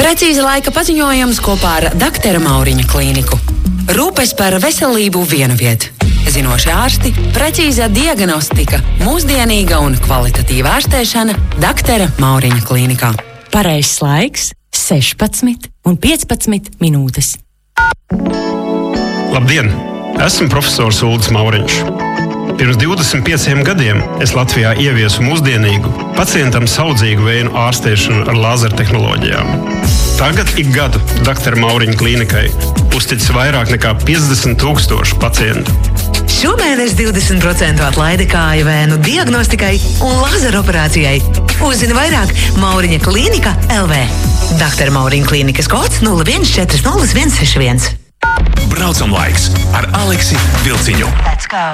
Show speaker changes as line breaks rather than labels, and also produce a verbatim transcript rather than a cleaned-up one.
Precīzi laika paziņojums kopā ar doktora Mauriņa klīniku. Rūpes par veselību vienu vietu. Zinoši ārsti, precīza diagnostika, mūsdienīga un kvalitatīva ārstēšana doktora Mauriņa klīnikā.
Pareizs laiks – sešpadsmit un piecpadsmit minūtes.
Labdien! Esmu profesors Uldis Mauriņš. Pirms divdesmit pieciem gadiem es Latvijā ieviesu mūsdienīgu, pacientam saudzīgu vēju ārstēšanu ar lāzertehnoloģijām. Tagad ik gadu doktora Mauriņa klīnikai uztic vairāk nekā piecdesmit tūkstoši pacientu.
Šomēnes divdesmit procentu atlaide kāju vēnu diagnostikai un lazeroperācijai. Uzzini vairāk Mauriņa klīnika L V. doktora Mauriņa klīnikas kods nulle viens četri nulle viens seši viens.
Braucam laiks ar Aleksi Vilciņu.